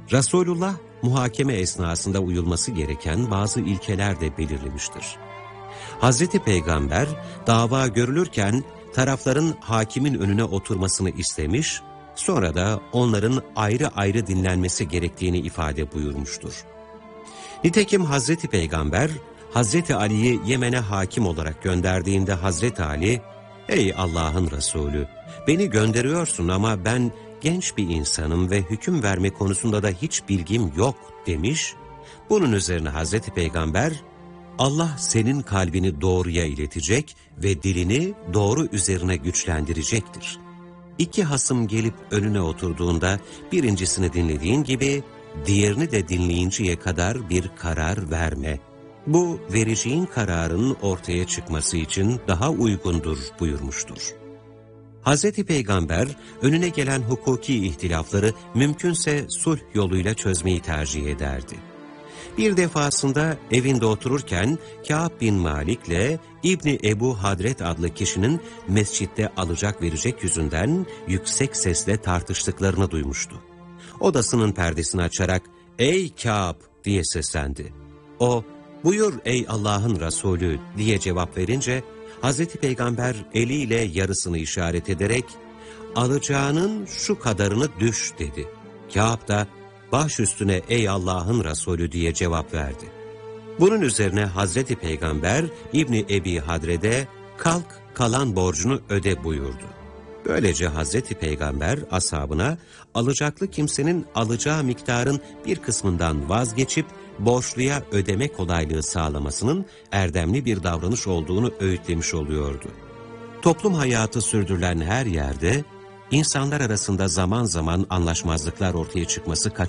Resulullah, muhakeme esnasında uyulması gereken bazı ilkeler de belirlemiştir. Hazreti Peygamber, dava görülürken tarafların hakimin önüne oturmasını istemiş, sonra da onların ayrı ayrı dinlenmesi gerektiğini ifade buyurmuştur. Nitekim Hazreti Peygamber, Hazreti Ali'yi Yemen'e hakim olarak gönderdiğinde Hazreti Ali, "Ey Allah'ın Resulü, beni gönderiyorsun ama ben genç bir insanım ve hüküm verme konusunda da hiç bilgim yok," demiş. Bunun üzerine Hazreti Peygamber, "Allah senin kalbini doğruya iletecek ve dilini doğru üzerine güçlendirecektir. İki hasım gelip önüne oturduğunda birincisini dinlediğin gibi diğerini de dinleyinceye kadar bir karar verme. Bu vereceğin kararın ortaya çıkması için daha uygundur," buyurmuştur. Hazreti Peygamber önüne gelen hukuki ihtilafları mümkünse sulh yoluyla çözmeyi tercih ederdi. Bir defasında evinde otururken Kâb bin Malik'le İbni Ebu Hadret adlı kişinin mescitte alacak verecek yüzünden yüksek sesle tartıştıklarını duymuştu. Odasının perdesini açarak "Ey Kâb!" diye seslendi. O, "Buyur ey Allah'ın Resulü," diye cevap verince Hazreti Peygamber eliyle yarısını işaret ederek "Alacağının şu kadarını düş," dedi. Kâb da "Baş üstüne ey Allah'ın Resulü," diye cevap verdi. Bunun üzerine Hazreti Peygamber İbni Ebi Hadred'e "Kalk, kalan borcunu öde," buyurdu. Böylece Hazreti Peygamber ashabına alacaklı kimsenin alacağı miktarın bir kısmından vazgeçip borçluya ödeme kolaylığı sağlamasının erdemli bir davranış olduğunu öğütlemiş oluyordu. Toplum hayatı sürdürülen her yerde insanlar arasında zaman zaman anlaşmazlıklar ortaya çıkması kaçınılmazdır.